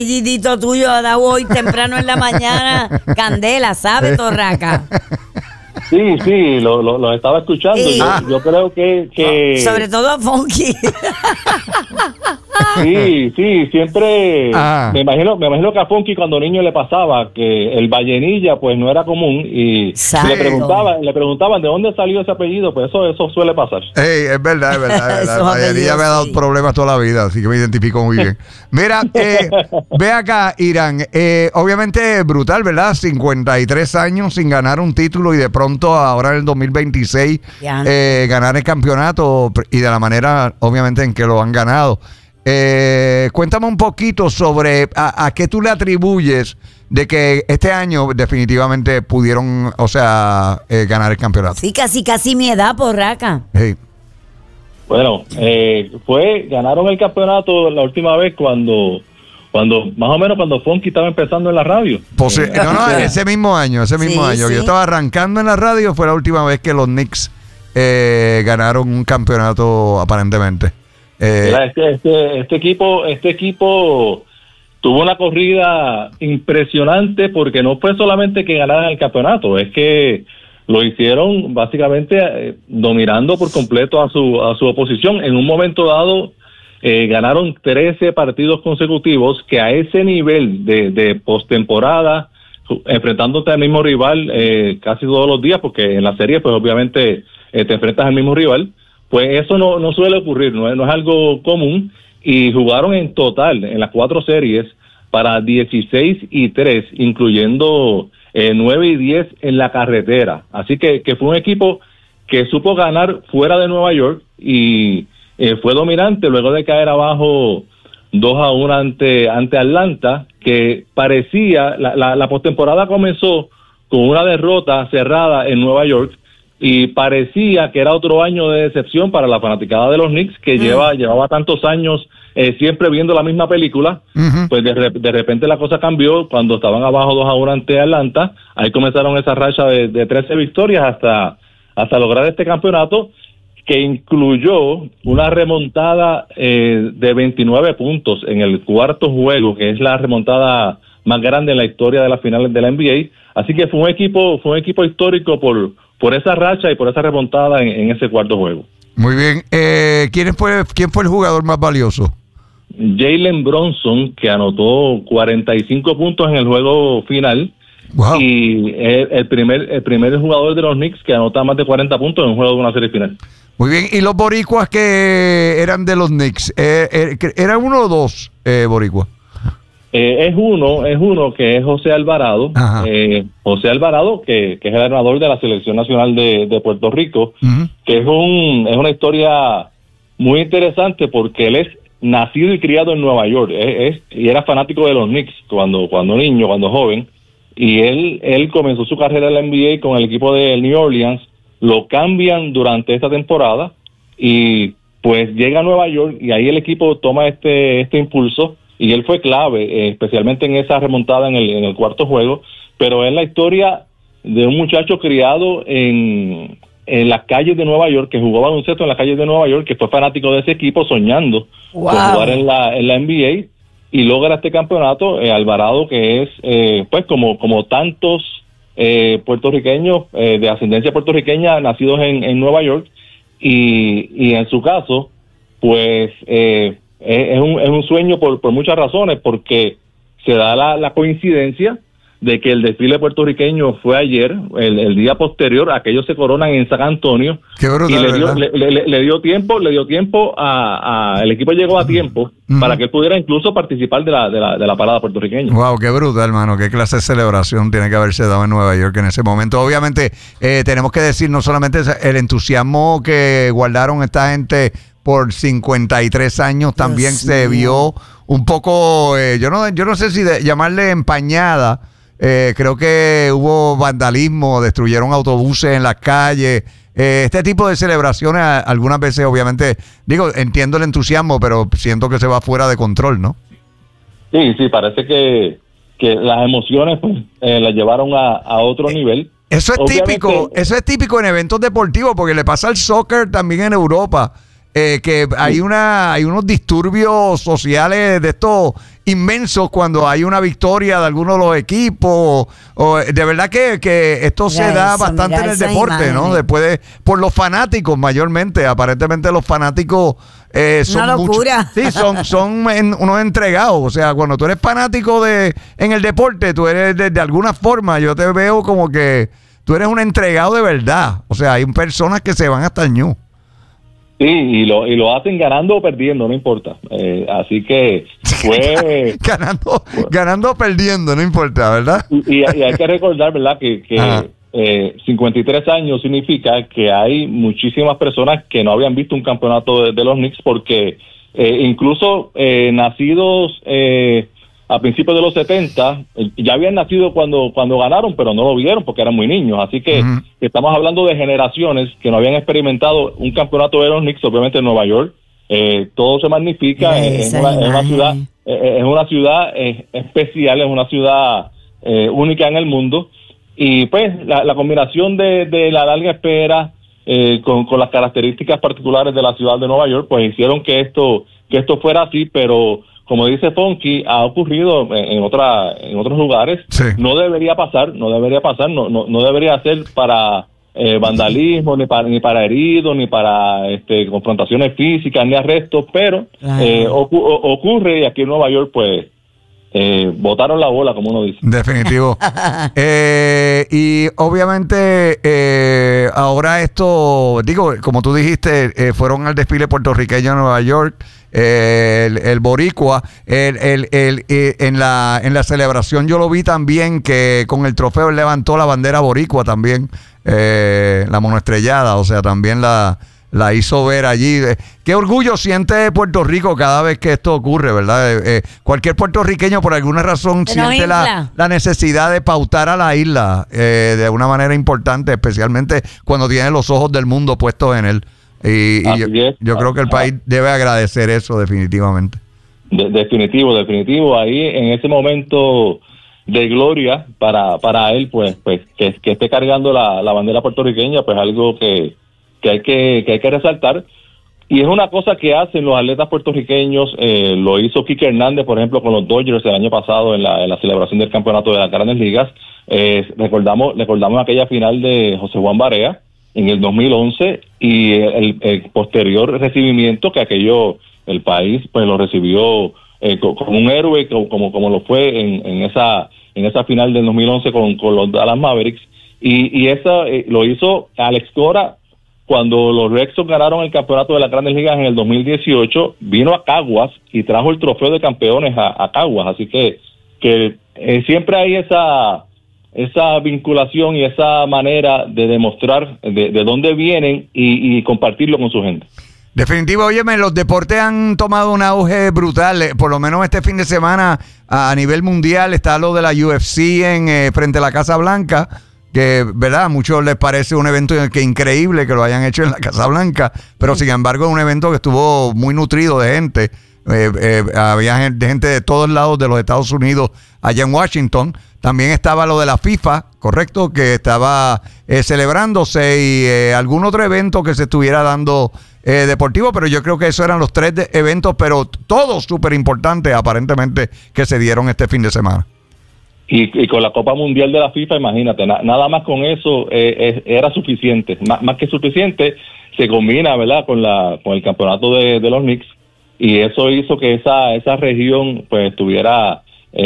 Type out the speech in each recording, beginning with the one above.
Didito tuyo ha dado hoy temprano en la mañana candela, ¿sabe, Torraca? Sí, lo estaba escuchando. Sí. Yo creo que sobre todo a Funky. Sí, siempre me imagino que a Funky cuando niño le pasaba que el Vallenilla pues no era común y Exacto. le preguntaban de dónde salió ese apellido, pues eso suele pasar. Hey, es verdad. Esos Vallenilla me ha dado sí. problemas toda la vida, así que me identifico muy bien. Mira, ve acá, Irán, obviamente brutal, ¿verdad? 53 años sin ganar un título y de pronto ahora en el 2026 ganar el campeonato y de la manera obviamente en que lo han ganado. Cuéntame un poquito sobre a qué tú le atribuyes de que este año definitivamente pudieron, ganar el campeonato. Sí, casi mi edad, Porraca. Hey. Bueno, ganaron el campeonato la última vez cuando más o menos cuando Funky estaba empezando en la radio. Ese mismo año. Sí. Yo estaba arrancando en la radio, fue la última vez que los Knicks ganaron un campeonato aparentemente. Este equipo tuvo una corrida impresionante porque no fue solamente que ganaran el campeonato, es que lo hicieron básicamente dominando por completo a su oposición. En un momento dado ganaron 13 partidos consecutivos, que a ese nivel de postemporada, enfrentándote al mismo rival casi todos los días, porque en la serie pues obviamente te enfrentas al mismo rival, pues eso no suele ocurrir, no es algo común, y jugaron en total en las 4 series para 16-3, incluyendo 9-10 en la carretera. Así que fue un equipo que supo ganar fuera de Nueva York y fue dominante luego de caer abajo 2-1 ante Atlanta, que parecía, la postemporada comenzó con una derrota cerrada en Nueva York, y parecía que era otro año de decepción para la fanaticada de los Knicks, que llevaba tantos años siempre viendo la misma película. Pues de repente la cosa cambió cuando estaban abajo 2-1 ante Atlanta. Ahí comenzaron esa racha de 13 victorias hasta lograr este campeonato, que incluyó una remontada de 29 puntos en el cuarto juego, que es la remontada más grande en la historia de las finales de la NBA. Así que fue un equipo histórico por esa racha y por esa remontada en ese cuarto juego. Muy bien. ¿Quién fue el jugador más valioso? Jalen Brunson, que anotó 45 puntos en el juego final. Wow. Y el primer jugador de los Knicks que anota más de 40 puntos en un juego de una serie final. Muy bien. ¿Y los boricuas que eran de los Knicks? ¿Era uno o dos boricuas? Es uno que es José Alvarado. José Alvarado, que es el entrenador de la Selección Nacional de Puerto Rico, que es una historia muy interesante porque él es nacido y criado en Nueva York, y era fanático de los Knicks cuando niño, cuando joven, y él comenzó su carrera en la NBA con el equipo de New Orleans. Lo cambian durante esta temporada y pues llega a Nueva York, y ahí el equipo toma este impulso, y él fue clave, especialmente en esa remontada en el cuarto juego. Pero es la historia de un muchacho criado en las calles de Nueva York, que jugó baloncesto en las calles de Nueva York, que fue fanático de ese equipo, soñando con jugar en la NBA, y logra este campeonato. Alvarado, que es pues como tantos puertorriqueños de ascendencia puertorriqueña nacidos en Nueva York, y en su caso pues es un sueño por muchas razones, porque se da la coincidencia de que el desfile puertorriqueño fue ayer, el día posterior, aquellos se coronan en San Antonio. Qué brutal, y le dio tiempo el equipo llegó a tiempo para que él pudiera incluso participar de la parada puertorriqueña. Wow, qué brutal, hermano, qué clase de celebración tiene que haberse dado en Nueva York en ese momento. Obviamente tenemos que decir no solamente el entusiasmo que guardaron esta gente por 53 años, también se vio un poco, yo no sé si llamarle empañada. Creo que hubo vandalismo, destruyeron autobuses en las calles. Este tipo de celebraciones algunas veces, obviamente, entiendo el entusiasmo, pero siento que se va fuera de control, ¿no? Sí, parece que las emociones pues las llevaron a otro nivel. Eso es típico en eventos deportivos, porque le pasa al soccer también en Europa. Que hay unos disturbios sociales de estos inmensos cuando hay una victoria de alguno de los equipos. O de verdad que esto se da bastante en el deporte, ¿no? Después por los fanáticos mayormente. Aparentemente los fanáticos son una locura. Sí, son unos entregados. O sea, cuando tú eres fanático en el deporte, tú eres de alguna forma, yo te veo como que tú eres un entregado de verdad. O sea, hay personas que se van hasta el ñu. Sí, y lo hacen ganando o perdiendo, no importa. Así que fue... ganando o perdiendo, no importa, ¿verdad? Y hay que recordar, ¿verdad? Que 53 años significa que hay muchísimas personas que no habían visto un campeonato de los Knicks porque incluso nacidos a principios de los 70, ya habían nacido cuando ganaron, pero no lo vieron porque eran muy niños. Así que estamos hablando de generaciones que no habían experimentado un campeonato de los Knicks, obviamente en Nueva York. Todo se magnifica, es una ciudad especial, es una ciudad única en el mundo. Y pues la combinación de la larga espera con las características particulares de la ciudad de Nueva York, pues hicieron que esto fuera así, pero como dice Fonky, ha ocurrido en otros lugares. Sí. No debería pasar, no debería ser para vandalismo, ni para heridos, ni para confrontaciones físicas, ni arrestos, pero ocurre, y aquí en Nueva York, pues, botaron la bola, como uno dice. Definitivo. Y obviamente ahora esto, digo, como tú dijiste, fueron al desfile puertorriqueño en Nueva York. El boricua en la celebración yo lo vi también, que con el trofeo él levantó la bandera boricua también, la monoestrellada, o sea, también la hizo ver allí. Qué orgullo siente Puerto Rico cada vez que esto ocurre, ¿verdad? Cualquier puertorriqueño por alguna razón siente la necesidad de pautar a la isla de una manera importante, especialmente cuando tiene los ojos del mundo puestos en él. Y yo creo que el país debe agradecer eso definitivamente. Definitivo. Ahí en ese momento de gloria para él, pues que esté cargando la bandera puertorriqueña, pues algo que hay que resaltar. Y es una cosa que hacen los atletas puertorriqueños. Lo hizo Quique Hernández, por ejemplo, con los Dodgers el año pasado en la celebración del campeonato de las Grandes Ligas. Recordamos aquella final de José Juan Barea en el 2011 y el posterior recibimiento que el país pues lo recibió como un héroe, como lo fue en esa final del 2011 con los Dallas Mavericks. Y eso lo hizo Alex Cora cuando los Red Sox ganaron el campeonato de las Grandes Ligas en el 2018. Vino a Caguas y trajo el trofeo de campeones a Caguas. Así que siempre hay esa vinculación y esa manera de demostrar de dónde vienen y compartirlo con su gente. Definitivo. Óyeme, los deportes han tomado un auge brutal, por lo menos este fin de semana a nivel mundial. Está lo de la UFC frente a la Casa Blanca, que, ¿verdad? A muchos les parece un evento increíble que lo hayan hecho en la Casa Blanca, pero sin embargo es un evento que estuvo muy nutrido de gente. Había gente de todos lados de los Estados Unidos allá en Washington. También estaba lo de la FIFA, correcto, que estaba celebrándose, y algún otro evento que se estuviera dando deportivo, pero yo creo que esos eran los tres eventos, pero todos súper importantes aparentemente que se dieron este fin de semana. Y con la Copa Mundial de la FIFA, imagínate, nada más con eso era suficiente, más que suficiente. Se combina, ¿verdad?, con el campeonato de los Knicks, y eso hizo que esa región pues estuviera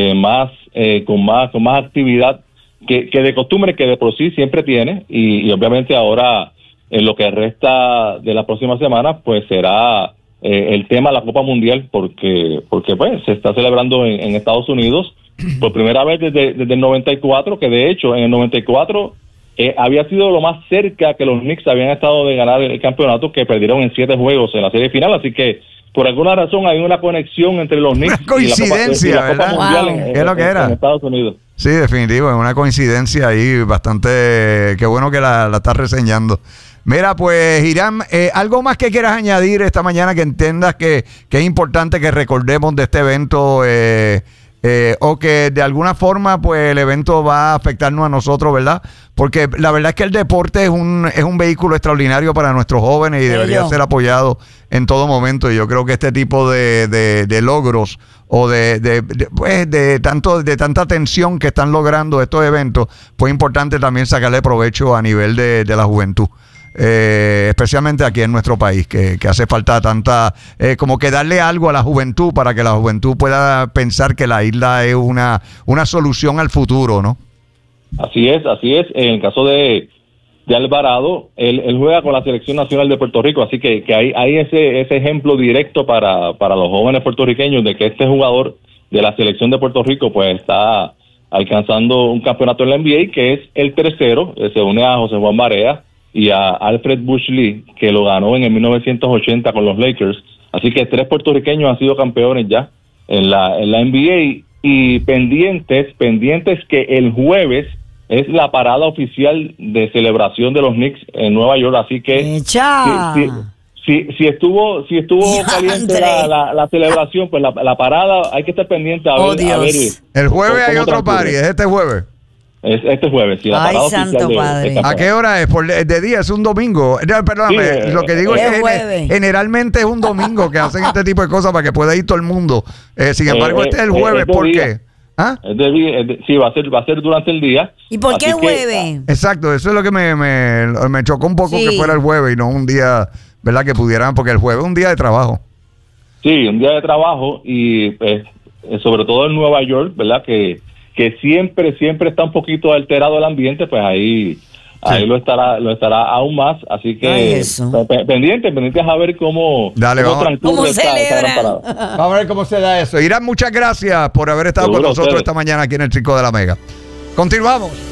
con más actividad que de costumbre, que de por sí siempre tiene, y obviamente ahora en lo que resta de la próxima semana pues será el tema de la Copa Mundial, porque pues se está celebrando en Estados Unidos por primera vez desde el 94, que de hecho en el 94 había sido lo más cerca que los Knicks habían estado de ganar el campeonato, que perdieron en 7 juegos en la serie final. Así que por alguna razón hay una conexión entre los Knicks y la Copa Mundial en Estados Unidos. Sí, definitivo, es una coincidencia ahí bastante, qué bueno que la estás reseñando. Mira, pues, Hiram, ¿algo más que quieras añadir esta mañana que entiendas que es importante que recordemos de este evento o que de alguna forma pues el evento va a afectarnos a nosotros, ¿verdad? Porque la verdad es que el deporte es un vehículo extraordinario para nuestros jóvenes y debería ser apoyado en todo momento. Y yo creo que este tipo de logros o de tanta atención que están logrando estos eventos, pues es importante también sacarle provecho a nivel de la juventud. Especialmente aquí en nuestro país, que hace falta tanta, como que darle algo a la juventud para que la juventud pueda pensar que la isla es una solución al futuro, ¿no? Así es. En el caso de Alvarado, él juega con la Selección Nacional de Puerto Rico, así que hay ese ejemplo directo para los jóvenes puertorriqueños de que este jugador de la Selección de Puerto Rico pues está alcanzando un campeonato en la NBA, que es el tercero. Se une a José Juan Barea y a Alfred Bush Lee, que lo ganó en el 1980 con los Lakers. Así que 3 puertorriqueños han sido campeones ya en la NBA. Y pendientes que el jueves es la parada oficial de celebración de los Knicks en Nueva York. Así que si estuvo caliente la celebración, pues la parada hay que estar pendiente a ver. El jueves hay otro party, es este jueves. Es este jueves, sí, la parada oficial ¿A qué hora es? ¿De día? ¿Es un domingo? Perdóname, lo que digo es que generalmente es un domingo que hacen este tipo de cosas para que pueda ir todo el mundo. Sin embargo, este es el jueves, ¿por qué? ¿Ah? Sí, va a ser durante el día. ¿Y por qué jueves? Exacto, eso es lo que me chocó un poco, que fuera el jueves y no un día, ¿verdad? Que pudieran, porque el jueves es un día de trabajo. Sí, un día de trabajo y sobre todo en Nueva York, ¿verdad? Que siempre está un poquito alterado el ambiente, pues ahí lo estará aún más, así que pendientes a ver cómo transcurre esta gran parada. Vamos a ver cómo se da eso. Irán, muchas gracias por haber estado con nosotros esta mañana aquí en el Circo de la Mega. Continuamos.